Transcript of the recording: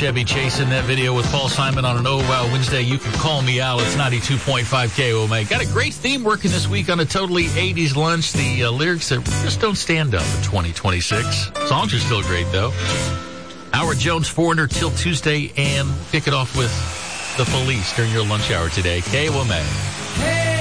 Chevy Chase in that video with Paul Simon on an Oh Wow Wednesday. You can call me out. It's 92.5 KOMA. Got a great theme working this week on a totally 80s lunch. The lyrics that just don't stand up in 2026. Songs are still great, though. Howard Jones, Foreigner, till Tuesday, and kick it off with The Police during your lunch hour today. KOMA.